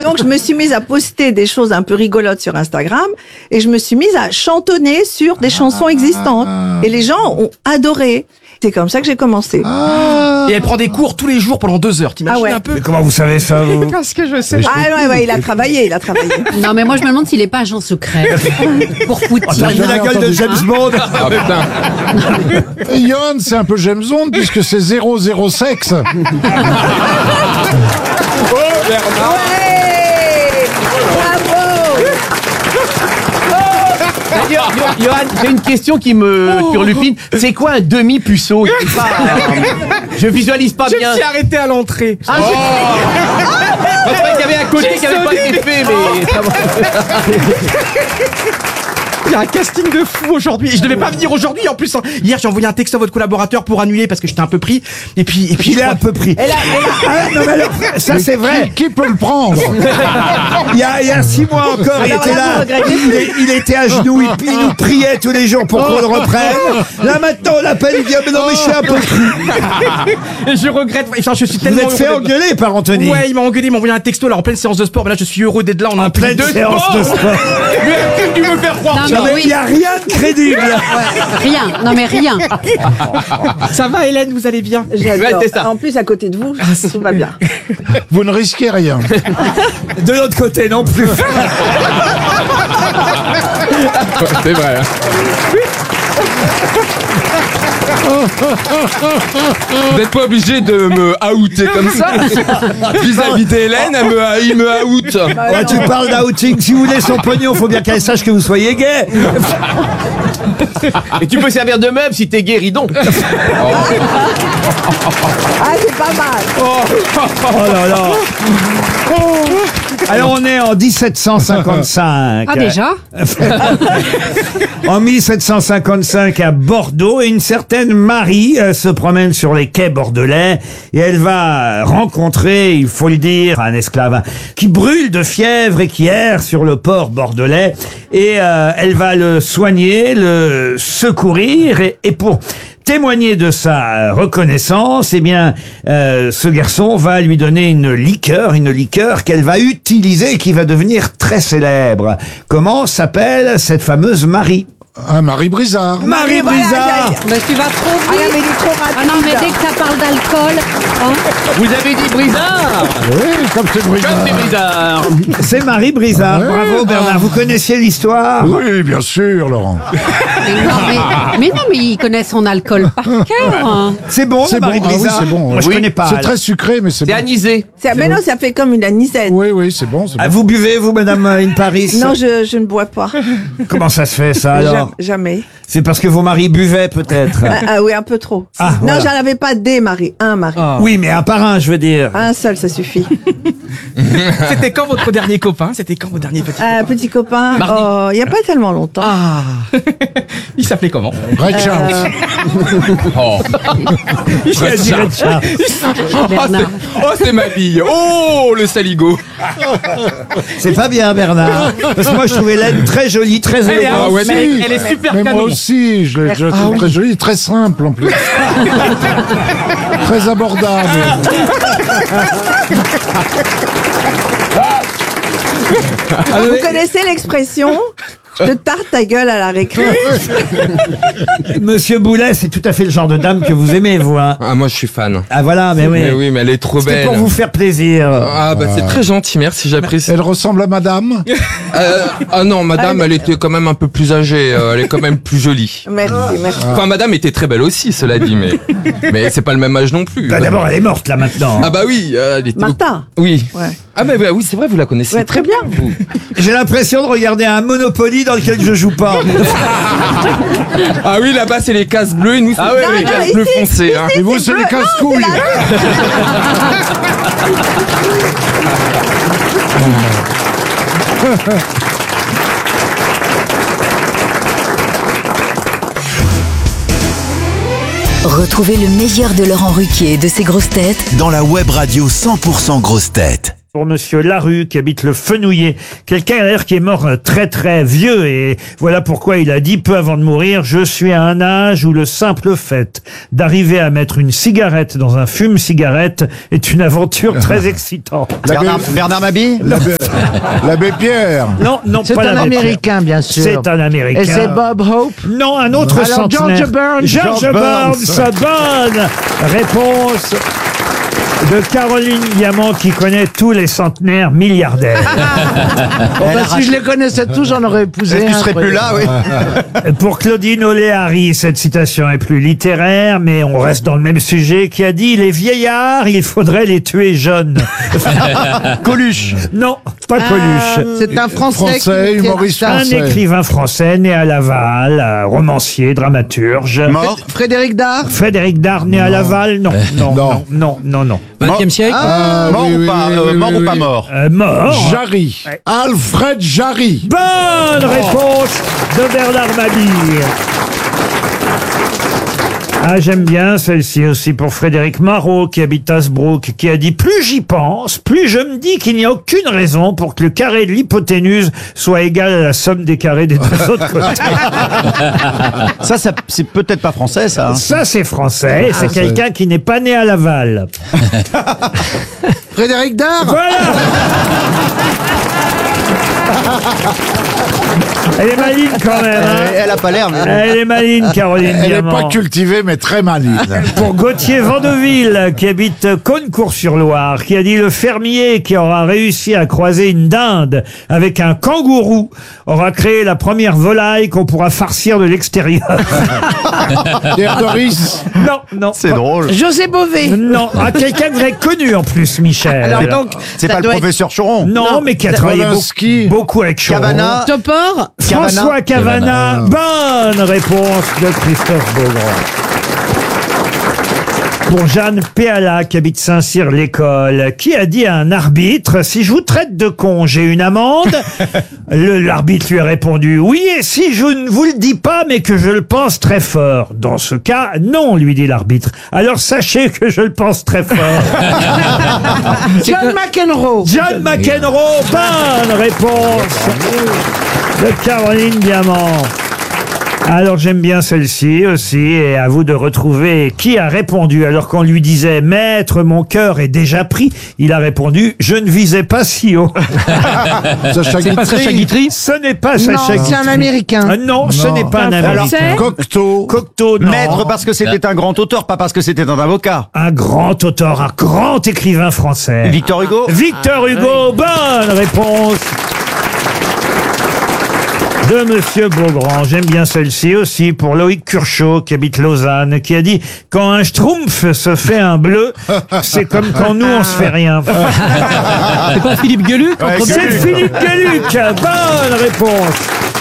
donc, je me suis mise à poster des choses un peu rigolotes sur Instagram et je me suis mise à chantonner sur des chansons existantes. Et les gens ont adoré. C'est comme ça que j'ai commencé. Et elle prend des cours tous les jours pendant 2 heures. T'imagines un peu? Mais comment vous savez ça, vous? Parce que je sais. Ouais, il a travaillé. Non, mais moi, je me demande s'il est pas agent secret. Pour Poutine. T'as vu la gueule de James Bond? Ah putain. Et Johan, c'est un peu James Bond puisque c'est 0 sexe. D'ailleurs, Johan, j'ai une question qui me turlupine. C'est quoi un demi-puceau? Je visualise pas bien. Je me suis arrêté à l'entrée. Je croyais qu'il y avait un côté qui n'avait pas été fait, mais ça va. Il y a un casting de fou aujourd'hui. Et je devais pas venir aujourd'hui. En plus, hier, j'ai envoyé un texte à votre collaborateur pour annuler parce que j'étais un peu pris. Et puis Il est un peu pris. Non, mais alors, ça c'est vrai. Qui peut le prendre? Il y a 6 mois encore, il était là. Il était à genoux, il nous priait tous les jours pour qu'on le reprenne. Là maintenant, on l'appelle, il dit ah, mais non, mais je suis un peu pris. Et je regrette. Enfin, je suis Vous tellement êtes fait heureux d'être engueuler par Anthony. Ouais, il m'a engueulé, il m'a envoyé un texto là en pleine séance de sport. Mais là, je suis heureux d'être là. On a un Pleine de séance sport. de sport. Mais tu me faire croire. Non, mais Il n'y a rien de crédible. Rien. Non, mais rien. Ça va, Hélène, vous allez bien? J'adore. c'est ça. En plus, à côté de vous, tout va bien. Vous ne risquez rien. De l'autre côté non plus. C'est vrai. Vous n'êtes pas obligé de me outer comme ça. Vis-à-vis d'Hélène, il me out. Ouais, tu parles d'outing. Si vous voulez son pognon, faut bien qu'elle sache que vous soyez gay. Et tu peux servir de meuble si t'es guéridon. Ah, c'est pas mal. Oh là là. Alors on est en 1755. Ah, déjà? En 1755 à Bordeaux, et une certaine Marie se promène sur les quais bordelais et elle va rencontrer, il faut le dire, un esclave qui brûle de fièvre et qui erre sur le port bordelais, et elle va le soigner, le secourir, et pour témoigner de sa reconnaissance, eh bien, ce garçon va lui donner une liqueur qu'elle va utiliser et qui va devenir très célèbre. Comment s'appelle cette fameuse Marie? Marie Brizard. Marie Brizard. Mais tu vas trop Ah, vite. mais il est trop rapide. Ah non, mais dès que ça parle d'alcool, hein. Vous avez dit Brizard. Oui, comme c'est Comme Brizard. des Brizards. C'est Marie Brizard. Ouais. Bravo Bernard. Vous connaissiez l'histoire? Oui, bien sûr, Laurent. Mais non, mais il connaît son alcool par cœur. Hein. C'est bon, C'est Marie bon. Ah oui, Brizard? c'est bon. Moi, je Oui. connais pas. C'est alors. très sucré, mais c'est C'est bon. anisé. Mais non, ça fait comme une anisette. Oui, c'est bon. Ah, vous buvez, vous, Madame In Paris? Non, je ne bois pas. Comment ça se fait, ça, alors? Jamais. C'est parce que vos maris buvaient, peut-être. Ah oui, un peu trop. Ah, non, voilà. j'en avais pas des maris, un mari. Oui, mais un par un, je veux dire. Un seul, ça suffit. C'était quand votre dernier copain? C'était quand votre dernier petit copain? Petit copain, il n'y a pas tellement longtemps. Ah. Il s'appelait comment? Ray Charles. J'ai dit Richard. Bernard. C'est ma bille. Oh, le saligo. C'est pas bien, Bernard. Parce que moi, je trouvais Hélène très jolie, très Elle est, élégante. ouais, mais si. elle est super Mais moi canon. aussi, je la trouve très jolie, très simple en plus. Très abordable. Vous connaissez l'expression « je tarte ta gueule à la récré » Monsieur Boulet, c'est tout à fait le genre de dame que vous aimez, vous, hein. Ah, moi je suis fan. Ah, voilà, mais oui. Mais oui, mais elle est trop C'était belle. pour vous faire plaisir. Ah bah c'est très gentil, merci, j'apprécie. Elle ressemble à madame. Ah non, madame, elle était quand même un peu plus âgée, elle est quand même plus jolie. Merci. Enfin, madame était très belle aussi, cela dit, mais c'est pas le même âge non plus. Bah, d'abord, elle est morte, là, maintenant. Ah bah oui, elle était... Martha. Oui. Ouais. Ah bah oui, c'est vrai, vous la connaissez Ouais, très bien. vous. J'ai l'impression de regarder un Monopoly dans lequel je joue pas. Ah oui, là-bas c'est les cases bleues et nous c'est les non, cases bleues ici, foncées. Hein. Et vous, c'est les casse-couilles. Retrouvez le meilleur de Laurent Ruquier et de ses grosses têtes dans la web radio 100% grosses têtes. pour monsieur Larue qui habite le Fenouillet. Quelqu'un d'ailleurs qui est mort très très vieux et voilà pourquoi il a dit peu avant de mourir: je suis à un âge où le simple fait d'arriver à mettre une cigarette dans un fume-cigarette est une aventure très excitante. Bernard Mabille. L'abbé Pierre. Non, non, C'est pas un l'abbé Pierre. Américain, bien sûr. C'est un Américain. Et c'est Bob Hope. Non, un autre Alors, centenaire. George Burns. George George Burns. Bonne réponse de Caroline Diamant qui connaît tous les centenaires milliardaires. Si je les connaissais tous, j'en aurais épousé. Tu un, serais plus là, oui. Pour Claudine Oléary, cette citation est plus littéraire, mais on reste dans le même sujet, qui a dit: les vieillards, il faudrait les tuer jeunes. Coluche. Non, pas Coluche. C'est un Français, Français, humoriste Un français. écrivain français né à Laval, romancier, dramaturge. Mort. Frédéric Dard. Frédéric Dard né à Laval, non, non, non, non, non, non. 20e siècle. Mort oui, ou oui, pas oui, oui, Mort oui, ou pas oui. mort Mort. Jarry. Alfred Jarry. Bonne réponse de Bernard Mabille. Ah, j'aime bien celle-ci aussi pour Frédéric Marot qui habite Hasbrook, qui a dit: plus j'y pense, plus je me dis qu'il n'y a aucune raison pour que le carré de l'hypoténuse soit égal à la somme des carrés des deux autres côtés. Ça, c'est peut-être pas français, ça. Ça, c'est français, et c'est quelqu'un qui n'est pas né à Laval. Frédéric Dard. Voilà. Elle est maligne quand même, hein. Elle a pas l'air. Mais... Elle est maligne, Caroline Elle n'est Diamant. pas cultivée, mais très maligne. Pour Gauthier Vandeville, qui habite Caunecourt-sur-Loire, qui a dit: le fermier qui aura réussi à croiser une dinde avec un kangourou aura créé la première volaille qu'on pourra farcir de l'extérieur. Pierre Doris. Non, non. C'est pas- drôle. José Bové. Non, quelqu'un que vous avez connu en plus, Michel. Alors donc, C'est ça pas le doit être professeur Choron. Non, mais qui a travaillé Polanski. beaucoup avec Choron. Cavana. Topor. François Cavana. Bonne réponse de Christophe Beaugrand. Pour Jeanne Péala, qui habite Saint-Cyr-l'École, qui a dit à un arbitre: si je vous traite de con, j'ai une amende. L'arbitre lui a répondu: oui, et si je ne vous le dis pas, mais que je le pense très fort. Dans ce cas, non, lui dit l'arbitre. Alors sachez que je le pense très fort. John McEnroe. John McEnroe, bonne réponse de Caroline Diamant. Alors j'aime bien celle-ci aussi, et à vous de retrouver qui a répondu alors qu'on lui disait: maître, mon cœur est déjà pris. Il a répondu: je ne visais pas si haut. Sacha Guitry. Ce n'est pas Non, Sacha c'est un Guitry. Américain. Non, ce n'est pas un Américain. Cocteau. Cocteau, non. Maître parce que c'était un grand auteur, pas parce que c'était un avocat. Un grand auteur, un grand écrivain français. Victor Hugo. Victor Hugo, bonne réponse de Monsieur Beaugrand. J'aime bien celle-ci aussi pour Loïc Curchot qui habite Lausanne, qui a dit: quand un schtroumpf se fait un bleu, c'est comme quand nous on se fait rien. C'est pas Philippe Gueluc. C'est Philippe Gueluc. Bonne réponse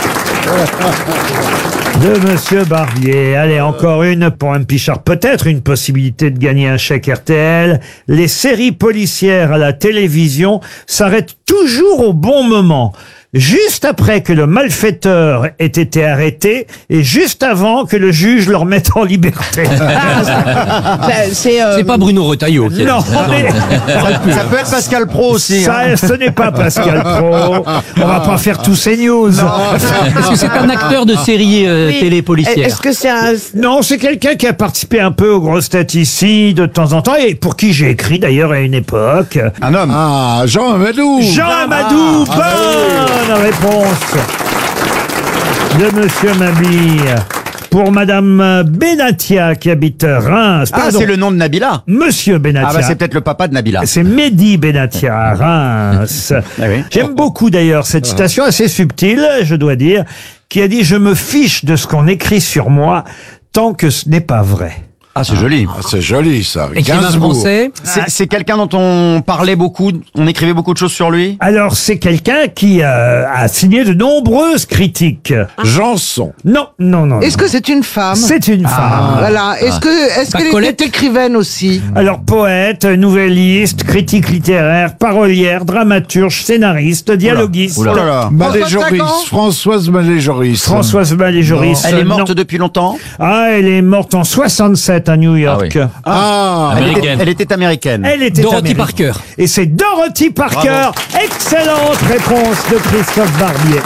de Monsieur Barbier. Allez, encore une pour un Pichard. Peut-être une possibilité de gagner un chèque RTL. Les séries policières à la télévision s'arrêtent toujours au bon moment. Juste après que le malfaiteur ait été arrêté et juste avant que le juge le remette en liberté. C'est C'est pas Bruno Retailleau qui a Non, dit ça. mais Ça peut être Pascal Pro aussi. hein. ça, ce n'est pas Pascal Pro. On va pas faire tous ces news. Est-ce que c'est un acteur de série télé policière? Est-ce que c'est un... Non, c'est quelqu'un qui a participé un peu aux grosses têtes ici de temps en temps et pour qui j'ai écrit d'ailleurs à une époque. Un homme. Ah, Jean Amadou. Jean Amadou, bonne réponse de Monsieur Mabille. Pour Madame Benatia qui habite Reims. Ah, Pardon, c'est le nom de Nabila. Monsieur Benatia. Ah bah c'est peut-être le papa de Nabila. C'est Mehdi Benatia à Reims. Ah oui. J'aime beaucoup d'ailleurs cette citation assez subtile, je dois dire, qui a dit: je me fiche de ce qu'on écrit sur moi tant que ce n'est pas vrai. Ah, c'est joli. Ah, c'est joli, ça. Écrivain Gainsbourg. français. C'est quelqu'un dont on parlait beaucoup, on écrivait beaucoup de choses sur lui. Alors c'est quelqu'un qui a signé de nombreuses critiques. Janson. Non, non, non. Est-ce non. que c'est une femme? C'est une femme. Voilà. Est-ce Bah, qu'elle Colette. était écrivaine aussi? Alors poète, nouvelliste, critique littéraire, parolière, dramaturge, scénariste, dialoguiste. Oh là là. Malé-Joris. Françoise Malé-Joris. Françoise Malé-Joris. Elle est morte non. depuis longtemps. Ah, elle est morte en 67 à New York. Elle était américaine. Elle était Dorothy américaine. Parker. Et c'est Dorothy Parker. Excellente réponse de Christophe Barbier.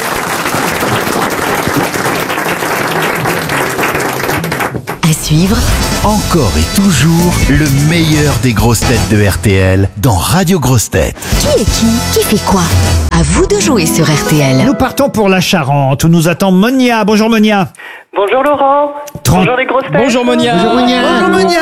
À suivre, Encore et toujours, le meilleur des grosses têtes de RTL dans Radio Grosses Têtes. qui est qui fait quoi? À vous de jouer sur RTL. Nous partons pour la Charente où nous attend Monia. Bonjour Monia. Bonjour Laurent. Bonjour les grosses têtes. Bonjour Monia. Bonjour Monia.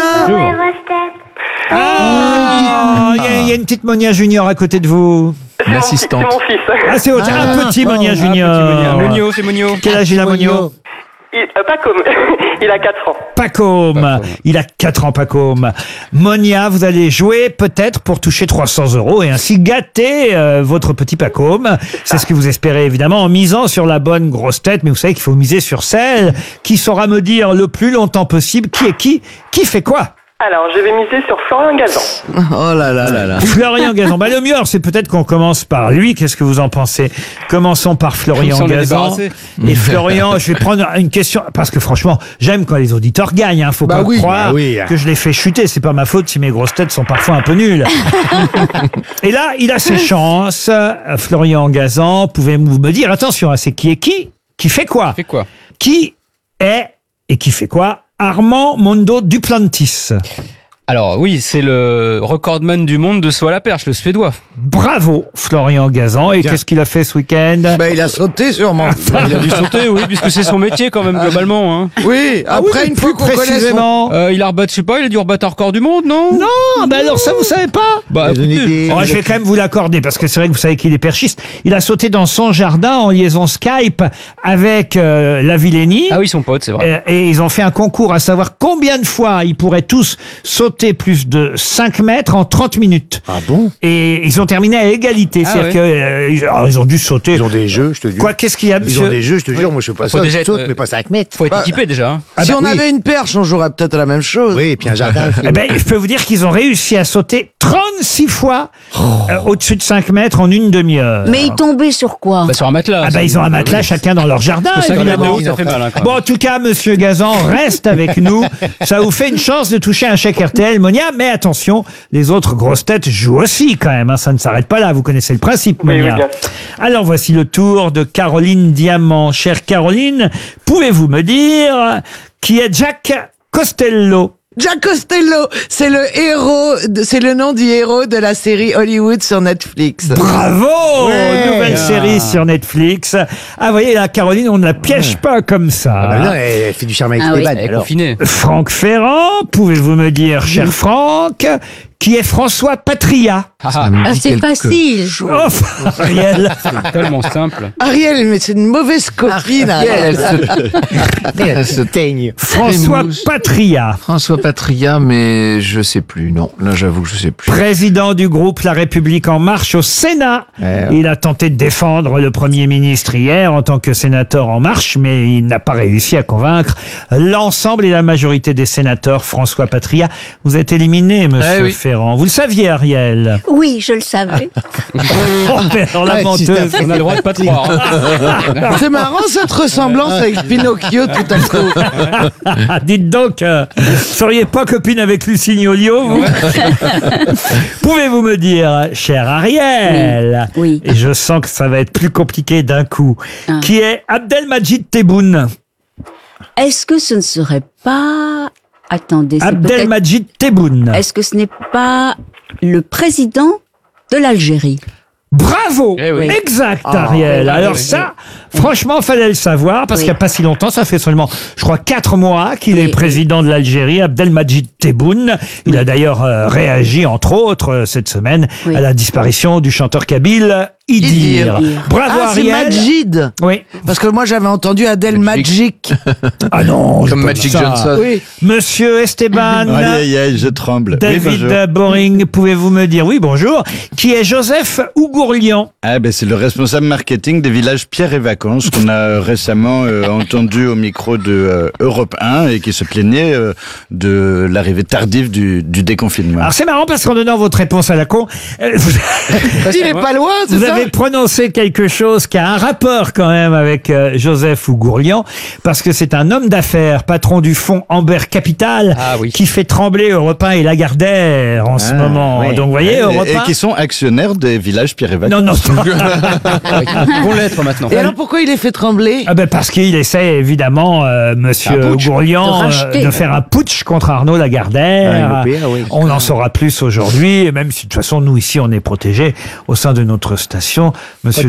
Ah, il y a une petite Monia Junior à côté de vous. L'assistante. C'est mon fils. Ah, c'est un petit Monia Junior. Monio, c'est Monio. Quel âge il a, Monio? Pas comme. Il a 4 ans. Pacôme. Il a 4 ans, Pacôme. Monia, vous allez jouer peut-être pour toucher 300 € et ainsi gâter votre petit Pacôme. C'est ce que vous espérez évidemment en misant sur la bonne grosse tête. Mais vous savez qu'il faut miser sur celle qui saura me dire le plus longtemps possible qui fait quoi. Alors, je vais miser sur Florian Gazan. Oh là là là là. Florian Gazan. Bah, le mieux, alors, c'est peut-être qu'on commence par lui. Qu'est-ce que vous en pensez? Commençons par Florian Comme ça, on est Gazan. débarrassé. Et Florian, je vais prendre une question, parce que franchement, j'aime quand les auditeurs gagnent, hein. Faut pas croire que je les fais chuter. C'est pas ma faute si mes grosses têtes sont parfois un peu nulles. Et là, il a ses chances. Florian Gazan, pouvez-vous me dire, attention, c'est qui est qui fait quoi? Fait quoi? Qui est et qui fait quoi? Armand Mondo Duplantis. Alors oui, c'est le recordman du monde de saut à la perche, le Suédois. Bravo, Florian Gazan. Et qu'est-ce qu'il a fait ce week-end? Il a sauté sûrement. Il a dû sauter, oui, puisque c'est son métier quand même globalement. Hein. Oui, après une fois qu'on connaît son... précisément. Il a rebattu, je sais pas, il a dû rebattre un record du monde, non? Non, mais alors ça vous savez pas? Bah, écoutez, Je vais quand même vous l'accorder parce que c'est vrai que vous savez qu'il est perchiste. Il a sauté dans son jardin en liaison Skype avec la Villénie. ah oui, son pote, c'est vrai. Et ils ont fait un concours à savoir combien de fois ils pourraient tous sauter plus de 5 mètres en 30 minutes. Ah bon? Et ils ont terminé à égalité. Ah C'est-à-dire qu'ils ont dû sauter. Ils ont des jeux, je te dis. Quoi, qu'est-ce qu'il y a, Ils monsieur? ont des jeux, je te jure, moi je sais pas Faut ça, déjà je saute, être, mais pas 5 mètres. Faut être équipé déjà. Hein. Si on oui. avait une perche, on jouerait peut-être à la même chose. Oui, et puis un jardin. Eh ben, je peux vous dire qu'ils ont réussi à sauter 36 fois au-dessus de 5 mètres en une demi-heure. Mais il tombait sur quoi? Bah, sur un matelas. Ah bah ils ont un matelas chacun dans leur jardin, Ça, évidemment. ça fait mal, hein, quand même. Bon, en tout cas, monsieur Gazan, reste avec nous. Ça vous fait une chance de toucher un chèque RTL, Monia. Mais attention, les autres grosses têtes jouent aussi quand même. Hein. Ça ne s'arrête pas là. Vous connaissez le principe, Oui, Monia. oui, bien. Alors voici le tour de Caroline Diamant. Chère Caroline, pouvez-vous me dire qui est Jack Costello? Jack Costello, c'est le héros, c'est le nom du héros de la série Hollywood sur Netflix. Bravo! Ouais. Nouvelle série sur Netflix. Ah, vous voyez, là, Caroline, on ne la piège pas comme ça. Non, elle fait du charme avec Ah oui. Stéphane. Elle est alors. confinée. Franck Ferrand, pouvez-vous me dire, cher Franck, qui est François Patria? Ah, c'est facile. Oh, Ariel. Tellement simple. Ariel, mais c'est une mauvaise copine. Elle se teigne. François Patria, François Patria, mais je sais plus. Non, là j'avoue que je sais plus. président du groupe La République En Marche au Sénat. Il a tenté de défendre le Premier ministre hier en tant que sénateur En Marche, mais il n'a pas réussi à convaincre l'ensemble et la majorité des sénateurs. François Patria, vous êtes éliminé, monsieur oui. Ferrand. Vous le saviez, Ariel? Oui, je le savais. Oh, mais alors, la menteuse. On a le droit de pas te croire. Hein. C'est marrant cette ressemblance avec Pinocchio tout à coup. Dites donc, seriez pas copine avec Lucine Olio, vous? Pouvez-vous me dire, cher Ariel, Oui. et je sens que ça va être plus compliqué d'un coup, qui est Abdelmajid Tebboune? Est-ce que ce ne serait pas... Attendez, c'est peut-être... Abdelmajid Tebboune. Est-ce que ce n'est pas le président de l'Algérie? Bravo! Eh oui. Exact, Ariel. oui, Alors oui. ça, franchement, fallait le savoir, parce Oui. qu'il n'y a pas si longtemps, ça fait seulement, je crois, 4 mois qu'il est Oui. président de l'Algérie, Abdelmajid Tebboune. Il a d'ailleurs réagi, entre autres, cette semaine, Oui. à la disparition du chanteur kabyle Idir. Idir. Bravo, Ah, c'est Ariel. Majid. Oui. Parce que moi j'avais entendu Adèle Magic. Ah non, j'ai Comme pas Magic dit ça. Johnson. Oui. Monsieur Esteban. aïe, je tremble. David Boring, pouvez-vous me dire, oui, bonjour, qui est Joseph Ougourlian? Ah ben c'est le responsable marketing des villages Pierre et Vacances. vacances qu'on a récemment entendu au micro de Europe 1 et qui se plaignait de l'arrivée tardive du déconfinement. Alors c'est marrant parce qu'en donnant votre réponse à la con, Il est pas loin, c'est vous ça? avez prononcé quelque chose qui a un rapport quand même avec Joseph Ougourlian, parce que c'est un homme d'affaires, patron du fonds Amber Capital, qui fait trembler Europe 1 et Lagardère en ce moment. Oui. Donc vous voyez, Europe 1... Et qui sont actionnaires des villages Pierre et Vacances. Non, non. Ils vont l'être maintenant. Et alors pourquoi il est fait trembler? Ah ben parce qu'il essaie évidemment, monsieur Ougourlian, de faire un putsch contre Arnaud Lagardère. On en saura plus aujourd'hui, et même si de toute façon nous ici on est protégés au sein de notre station. Monsieur